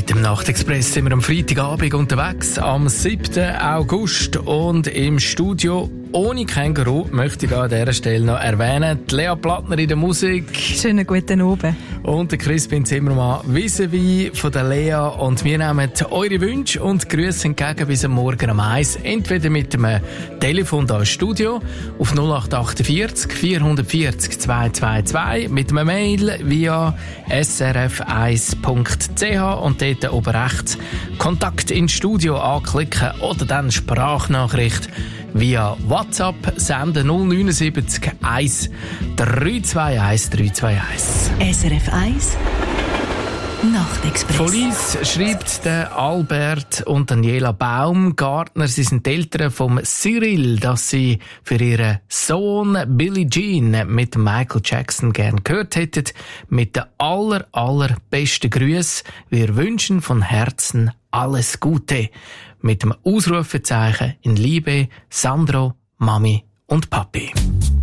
Mit dem Nachtexpress sind wir am Freitagabend unterwegs, am 7. August. Und im Studio ohne Känguru möchte ich an dieser Stelle noch erwähnen, die Lea Plattner in der Musik. Schönen guten Abend. Und der Crispin Zimmermann vis-à-vis von der Lea. Und wir nehmen eure Wünsche und Grüße entgegen bis am Morgen um 1. Entweder mit einem Telefon hier im Studio auf 0848 440 222, mit einem Mail via srf1.ch und dort oben rechts Kontakt ins Studio anklicken oder dann Sprachnachricht via WhatsApp senden 079 1 321 321. SRF 1 Nachtexpress. Von uns schreibt der Albert und Daniela Baumgartner, sie sind die Eltern vom Cyril, dass sie für ihren Sohn Billie Jean mit Michael Jackson gern gehört hätten. Mit den allerbesten Grüßen. Wir wünschen von Herzen alles Gute. Mit dem Ausrufezeichen in Liebe, Sandro, Mami und Papi.